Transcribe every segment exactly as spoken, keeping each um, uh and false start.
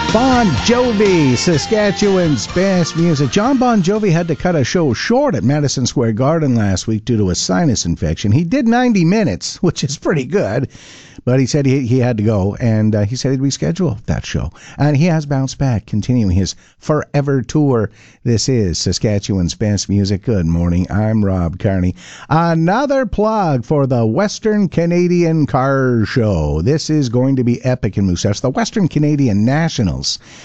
Bon Jovi, Saskatchewan's best music. John Bon Jovi had to cut a show short at Madison Square Garden last week due to a sinus infection. He did ninety minutes, which is pretty good, but he said he, he had to go, and uh, he said he'd reschedule that show. And he has bounced back, continuing his forever tour. This is Saskatchewan's best music. Good morning, I'm Rob Carney. Another plug for the Western Canadian Car Show. This is going to be epic in Moose Jaw. The Western Canadian Nationals.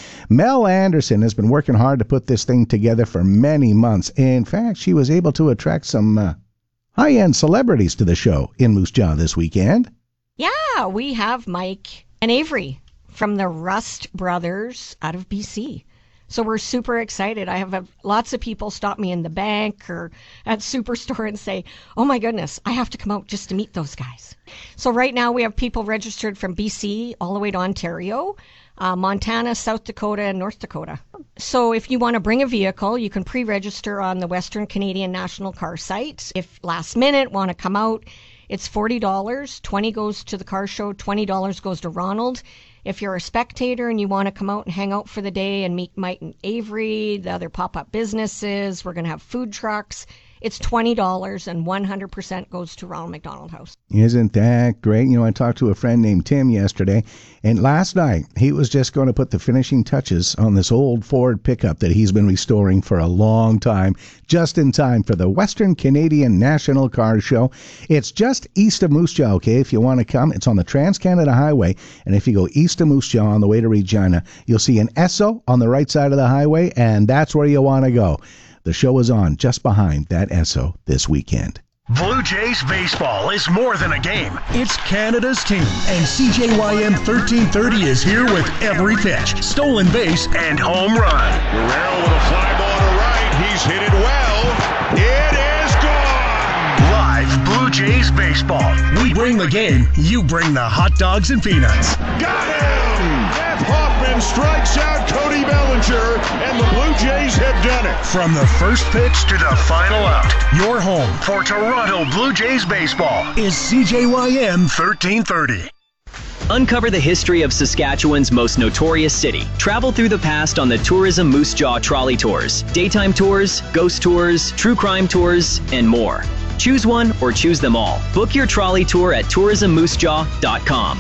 Mel Anderson has been working hard to put this thing together for many months. In fact, she was able to attract some uh, high-end celebrities to the show in Moose Jaw this weekend. Yeah, we have Mike and Avery from the Rust Brothers out of B C. So we're super excited. I have a, lots of people stop me in the bank or at Superstore and say, oh my goodness, I have to come out just to meet those guys. So right now we have people registered from B C all the way to Ontario, uh, Montana, South Dakota, and North Dakota. So if you want to bring a vehicle, you can pre-register on the Western Canadian National Car site. If last minute want to come out, it's forty dollars. twenty dollars goes to the car show, twenty dollars goes to Ronald. If you're a spectator and you want to come out and hang out for the day and meet Mike and Avery, the other pop-up businesses, we're going to have food trucks. It's twenty dollars and one hundred percent goes to Ronald McDonald House. Isn't that great? You know, I talked to a friend named Tim yesterday, and last night he was just going to put the finishing touches on this old Ford pickup that he's been restoring for a long time, just in time for the Western Canadian National Car Show. It's just east of Moose Jaw, okay, if you want to come. It's on the Trans-Canada Highway, and if you go east of Moose Jaw on the way to Regina, you'll see an Esso on the right side of the highway, and that's where you want to go. The show is on just behind that Esso this weekend. Blue Jays baseball is more than a game. It's Canada's team, and C J Y M thirteen thirty is here with every pitch, stolen base, and home run. Guerrero with a fly ball to right. He's hit it well. It is gone. Live Blue Jays baseball. We bring the game. You bring the hot dogs and peanuts. Got him! Jeff Hoffman strikes out Cody Bellinger, and the Blue Jays have done it. From the first pitch to the final out, your home for Toronto Blue Jays baseball is C J Y M thirteen thirty. Uncover the history of Saskatchewan's most notorious city. Travel through the past on the Tourism Moose Jaw Trolley Tours. Daytime tours, ghost tours, true crime tours, and more. Choose one or choose them all. Book your trolley tour at tourism moose jaw dot com.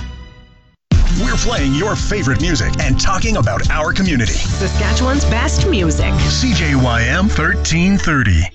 We're playing your favorite music and talking about our community. Saskatchewan's best music. C J Y M thirteen thirty.